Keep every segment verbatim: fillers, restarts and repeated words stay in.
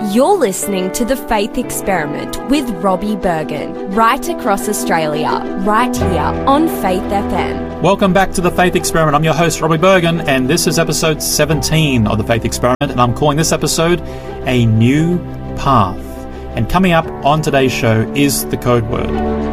You're listening to The Faith Experiment with Robbie Bergen, right across Australia, right here on Faith F M. Welcome back to The Faith Experiment. I'm your host, Robbie Bergen, and this is episode seventeen of The Faith Experiment, and I'm calling this episode A New Path. And coming up on today's show is the code word.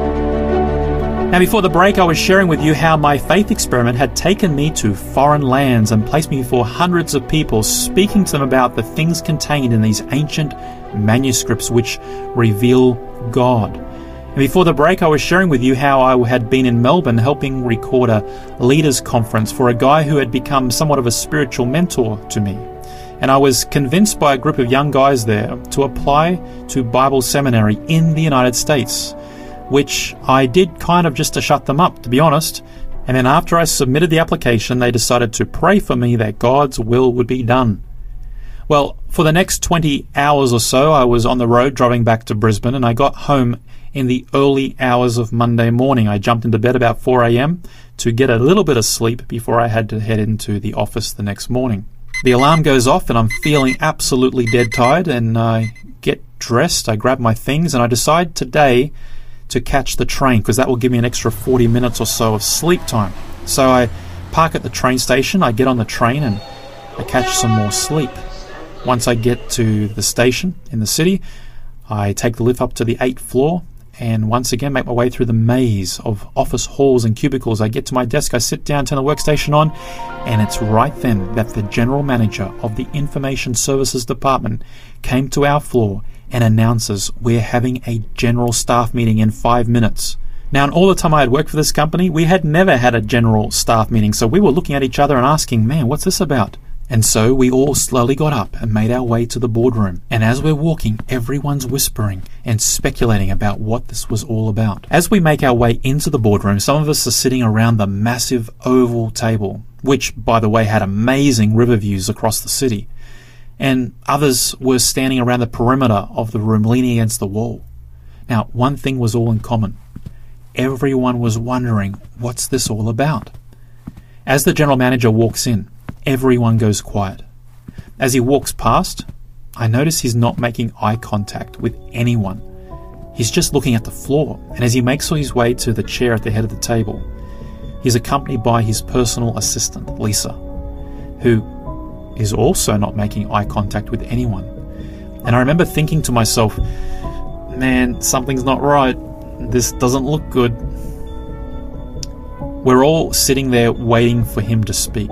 Now, before the break, I was sharing with you how my faith experiment had taken me to foreign lands and placed me before hundreds of people, speaking to them about the things contained in these ancient manuscripts which reveal God. And before the break, I was sharing with you how I had been in Melbourne helping record a leaders conference for a guy who had become somewhat of a spiritual mentor to me. And I was convinced by a group of young guys there to apply to Bible seminary in the United States, which I did kind of just to shut them up, to be honest. And then after I submitted the application, they decided to pray for me that God's will would be done. Well, for the next twenty hours or so, I was on the road driving back to Brisbane, and I got home in the early hours of Monday morning. I jumped into bed about four a.m. to get a little bit of sleep before I had to head into the office the next morning. The alarm goes off, and I'm feeling absolutely dead tired, and I get dressed, I grab my things, and I decide today to catch the train, because that will give me an extra forty minutes or so of sleep time. So I park at the train station, I get on the train, and I catch some more sleep. Once I get to the station in the city, I take the lift up to the eighth floor, and once again make my way through the maze of office halls and cubicles. I get to my desk, I sit down, turn the workstation on, and it's right then that the general manager of the Information Services Department came to our floor and announces we're having a general staff meeting in five minutes. Now, in all the time I had worked for this company, we had never had a general staff meeting, so we were looking at each other and asking, man, what's this about? And so we all slowly got up and made our way to the boardroom. And as we're walking, everyone's whispering and speculating about what this was all about. As we make our way into the boardroom, some of us are sitting around the massive oval table, which, by the way, had amazing river views across the city. And others were standing around the perimeter of the room, leaning against the wall. Now, one thing was all in common. Everyone was wondering, what's this all about? As the general manager walks in, everyone goes quiet. As he walks past, I notice he's not making eye contact with anyone. He's just looking at the floor, and as he makes his way to the chair at the head of the table, he's accompanied by his personal assistant, Lisa, who is also not making eye contact with anyone. And I remember thinking to myself, man, something's not right. This doesn't look good. We're all sitting there waiting for him to speak.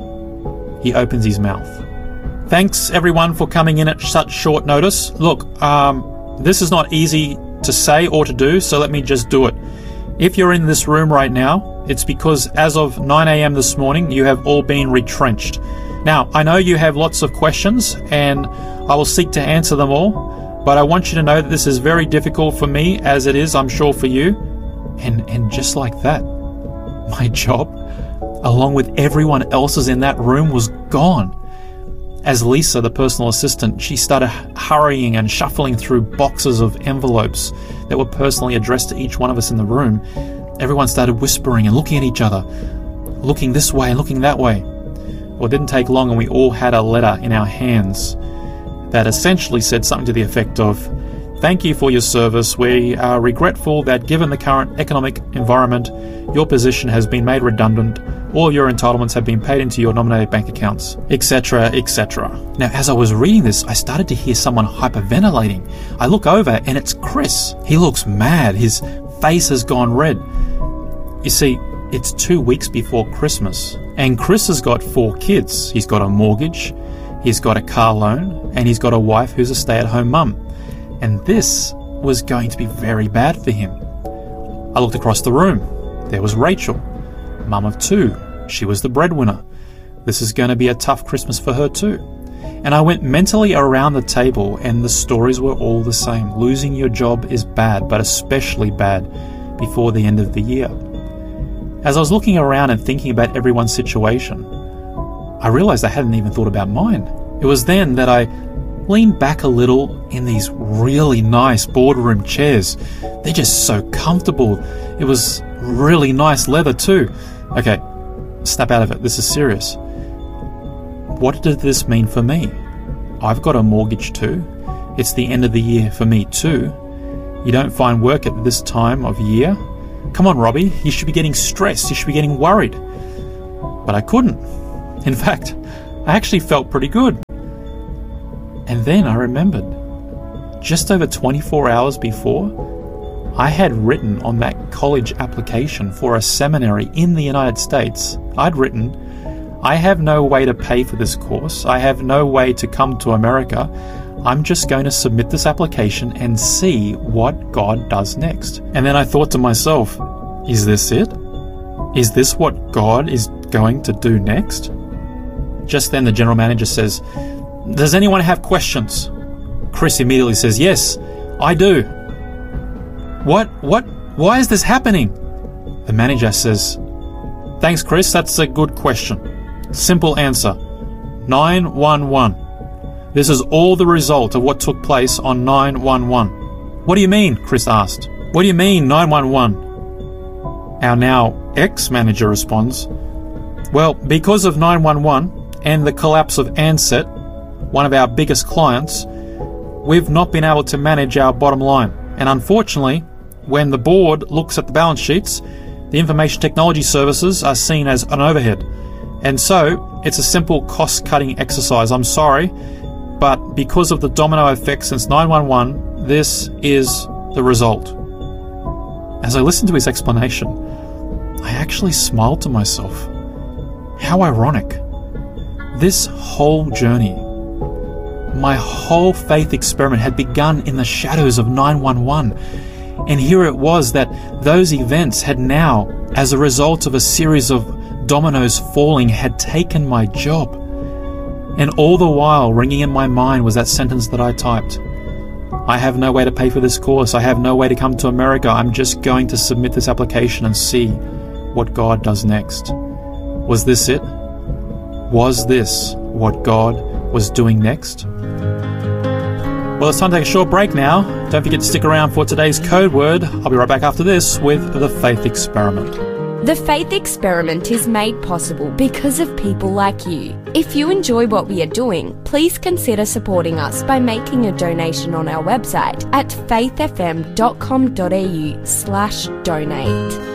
He opens his mouth. Thanks everyone for coming in at such short notice. Look, um, this is not easy to say or to do, so let me just do it. If you're in this room right now, it's because as of nine a.m. this morning, you have all been retrenched. Now, I know you have lots of questions, and I will seek to answer them all, but I want you to know that this is very difficult for me, as it is, I'm sure, for you. And and just like that, my job, along with everyone else's in that room, was gone. As Lisa, the personal assistant, she started hurrying and shuffling through boxes of envelopes that were personally addressed to each one of us in the room. Everyone started whispering and looking at each other, looking this way and looking that way. Well, it didn't take long, and we all had a letter in our hands that essentially said something to the effect of, thank you for your service. We are regretful that given the current economic environment, your position has been made redundant. All your entitlements have been paid into your nominated bank accounts, et cetera, et cetera. Now, as I was reading this, I started to hear someone hyperventilating. I look over, and it's Chris. He looks mad. His face has gone red. You see, it's two weeks before Christmas, and Chris has got four kids. He's got a mortgage, he's got a car loan, and he's got a wife who's a stay-at-home mum. And this was going to be very bad for him. I looked across the room. There was Rachel, mum of two. She was the breadwinner. This is going to be a tough Christmas for her too. And I went mentally around the table, and the stories were all the same. Losing your job is bad, but especially bad before the end of the year. As I was looking around and thinking about everyone's situation, I realized I hadn't even thought about mine. It was then that I leaned back a little in these really nice boardroom chairs. They're just so comfortable. It was really nice leather too. Okay, snap out of it. This is serious. What did this mean for me? I've got a mortgage too. It's the end of the year for me too. You don't find work at this time of year? Come on, Robbie, you should be getting stressed, you should be getting worried. But I couldn't. In fact, I actually felt pretty good. And then I remembered, just over twenty-four hours before, I had written on that college application for a seminary in the United States, I'd written, I have no way to pay for this course, I have no way to come to America, I'm just going to submit this application and see what God does next. And then I thought to myself, is this it? Is this what God is going to do next? Just then the general manager says, does anyone have questions? Chris immediately says, yes, I do. What, what, why is this happening? The manager says, thanks, Chris, that's a good question. Simple answer, nine one one. This is all the result of what took place on nine one one. What do you mean? Chris asked. What do you mean, nine one one? Our now ex-manager responds, well, because of nine one one and the collapse of Ansett, one of our biggest clients, we've not been able to manage our bottom line. And unfortunately, when the board looks at the balance sheets, the information technology services are seen as an overhead. And so, it's a simple cost-cutting exercise. I'm sorry, but because of the domino effect since nine one one, this is the result. As I listened to his explanation, I actually smiled to myself. How ironic. This whole journey, my whole faith experiment had begun in the shadows of nine one one. And here it was that those events had now, as a result of a series of dominoes falling, had taken my job. And all the while, ringing in my mind was that sentence that I typed. I have no way to pay for this course. I have no way to come to America. I'm just going to submit this application and see what God does next. Was this it? Was this what God was doing next? Well, it's time to take a short break now. Don't forget to stick around for today's code word. I'll be right back after this with the Faith Experiment. The Faith Experiment is made possible because of people like you. If you enjoy what we are doing, please consider supporting us by making a donation on our website at faithfm.com.au slash donate.